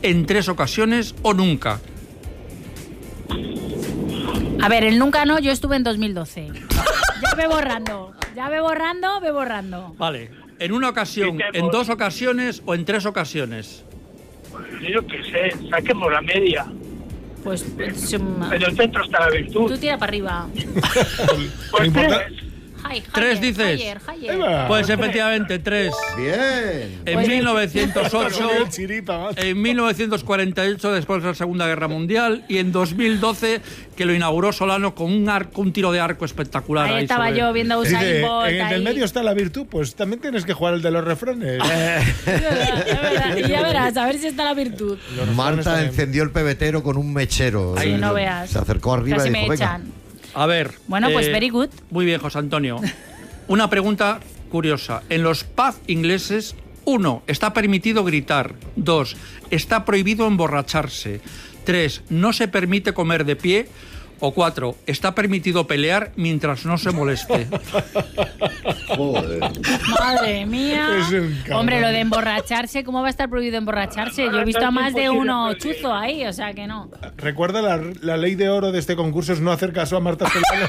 en 3 ocasiones o nunca. A ver, el nunca no, yo estuve en 2012. Ya ve borrando. Vale, en una ocasión, en 2 ocasiones o en 3 ocasiones. Yo qué sé, saquemos la media. Pues Pero el centro está la virtud. tú tira para arriba. Pues 3. 3 dices. Javier. Pues efectivamente 3. Bien. En 1908, en 1948 después de la Segunda Guerra Mundial y en 2012 que lo inauguró Solano con un tiro de arco espectacular. Ahí estaba yo viendo a Usain Bolt. En el medio está la virtud, pues también tienes que jugar el de los refranes. Y ya verás, a ver si está la virtud. Marta encendió el pebetero con un mechero. Ahí no veas. Se acercó arriba Casi y dijo, me venga. echan. A ver. Bueno, pues very good. Muy bien, José Antonio. Una pregunta curiosa. En los pubs ingleses, 1. Está permitido gritar. 2. Está prohibido emborracharse. 3. No se permite comer de pie. O 4. Está permitido pelear mientras no se moleste. Joder. Madre mía. Es un cabrón. Hombre, lo de emborracharse, ¿cómo va a estar prohibido emborracharse? Yo he visto a más de uno chuzo ahí, o sea que no. Recuerda la ley de oro de este concurso es no hacer caso a Marta Solano.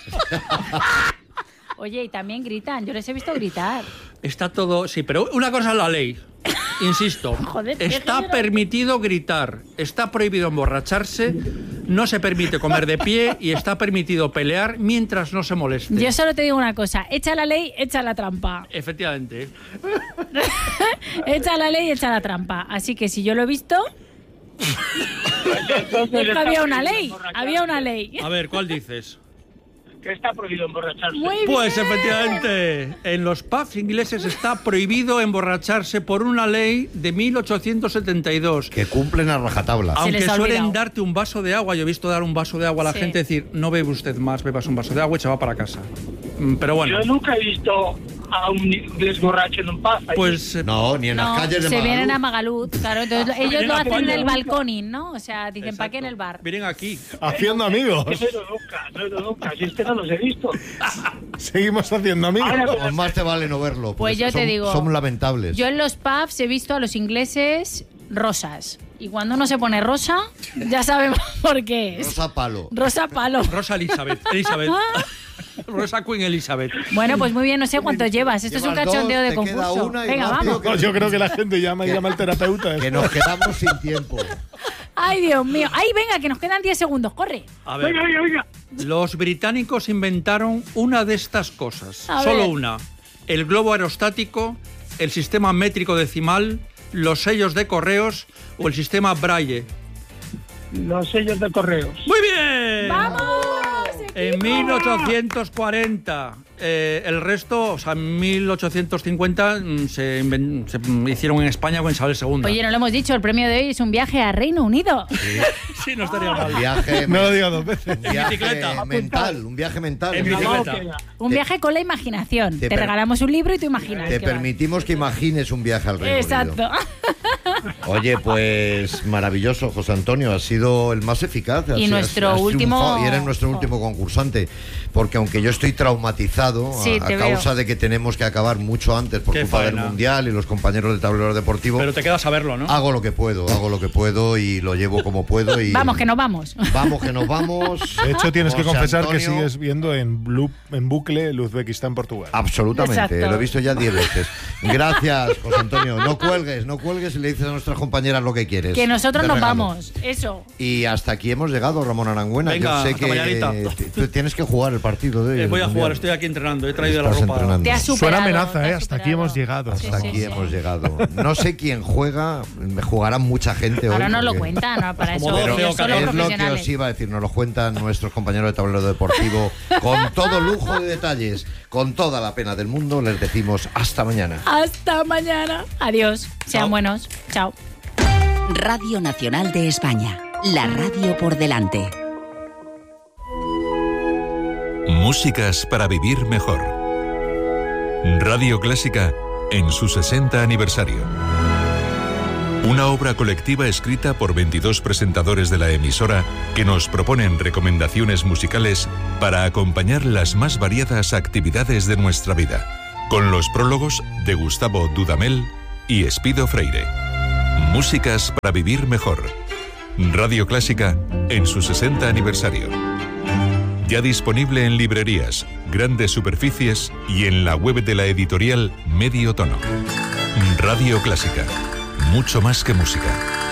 Oye, y también gritan, yo les he visto gritar. Está todo... Sí, pero una cosa es la ley. Insisto, Joder, ¿qué está género? permitido gritar, está prohibido emborracharse, no se permite comer de pie y está permitido pelear mientras no se moleste. Yo solo te digo una cosa, echa la ley, echa la trampa. Efectivamente. Echa la ley, echa la trampa. Así que si yo lo he visto, es que había una ley. A ver, ¿cuál dices? Que está prohibido emborracharse. Muy bien. Pues efectivamente, en los pubs ingleses está prohibido emborracharse por una ley de 1872. Que cumplen a rajatabla. Se Aunque les ha suelen olvidado. darte un vaso de agua, yo he visto dar un vaso de agua a la Sí. gente, decir, no bebe usted más, bebas un vaso de agua y se va para casa. Pero bueno, Yo nunca he visto a un inglés borracho en un pub. allí. pues No, ni en No, las calles de se Magalú. vienen a Magalud, claro, entonces ellos Vienen lo a hacen en el España. balconing, ¿no? O sea, dicen, ¿para qué en el bar? vienen aquí. Haciendo amigos. No he ido nunca, si es que no los he visto. Seguimos haciendo amigos. Ahora, Pues más te vale no verlo. Pues porque yo te digo, Son lamentables. Yo en los pubs he visto a los ingleses rosas. Y cuando uno se pone rosa, ya sabemos por qué es. Rosa palo. Rosa palo. Rosa Elizabeth. Rosa Queen Elizabeth. Bueno, pues muy bien, no sé cuántos llevas. Esto es un Llevas cachondeo dos, de te queda concurso. una y Venga, rápido vamos. No, yo creo que la gente llama y llama al terapeuta. Que nos quedamos sin tiempo. Ay, Dios mío. Ay, venga, que nos quedan 10 segundos. Corre. A ver, venga. los británicos inventaron una de estas cosas. A Solo ver. una. El globo aerostático, el sistema métrico decimal, los sellos de correos o el sistema Braille. Los sellos de correos. ¡Muy bien! ¡Vamos! En 1840. El resto, o sea, en 1850 se hicieron en España con Isabel II. Oye, no lo hemos dicho, el premio de hoy es un viaje a Reino Unido. Sí, no estaría mal. Viaje, No lo digo dos veces. bicicleta. mental, un viaje mental. En bicicleta. Un viaje con la imaginación. Te per- regalamos un libro y tú imaginas. Te que vas. permitimos que imagines un viaje al Reino Exacto. Unido. Oye, pues maravilloso, José Antonio, has sido el más eficaz. Y nuestro último- triunfado, y eres nuestro último concursante, porque aunque yo estoy traumatizado Sí, a te causa veo. de que tenemos que acabar mucho antes por Qué culpa del faena. Mundial y los compañeros del tablero deportivo, Pero te queda saberlo, ¿no? hago lo que puedo y lo llevo como puedo. Y Vamos, que nos vamos. Vamos, que nos vamos. De hecho, tienes que José confesar que Antonio, sigues viendo en bucle Uzbekistán, Portugal. Absolutamente, Exacto. lo he visto ya 10 veces. Gracias, José Antonio. No cuelgues y le dices a nuestras compañeras lo que quieres. Que nosotros de nos regalo. vamos. Eso. Y hasta aquí hemos llegado, Ramón Arangüena. Venga, Yo sé hasta que mañanita. tú tienes que jugar el partido de hoy. Voy a el jugar, Mundial. estoy aquí entrenando. He traído la Estás ropa. entrenando. Te has superado. Suena amenaza, te has hasta aquí superado. hemos llegado. Sí, Hasta sí, aquí sí. hemos llegado. No sé quién juega, me jugará mucha gente hoy. Ahora no lo porque- cuentan, ¿no? Para eso Como Pero ellos son los es lo que profesionales. os iba a decir, nos lo cuentan nuestros compañeros de tablero deportivo con todo lujo de detalles, con toda la pena del mundo. Les decimos hasta mañana. Hasta mañana. Adiós. Sean Chao. buenos. Chao. Radio Nacional de España. La radio por delante. Músicas para vivir mejor. Radio Clásica en su 60 aniversario. Una obra colectiva escrita por 22 presentadores de la emisora que nos proponen recomendaciones musicales para acompañar las más variadas actividades de nuestra vida, con los prólogos de Gustavo Dudamel y Espido Freire. Músicas para vivir mejor. Radio Clásica en su 60 aniversario. Ya disponible en librerías, grandes superficies y en la web de la editorial Medio Tono. Radio Clásica. Mucho más que música.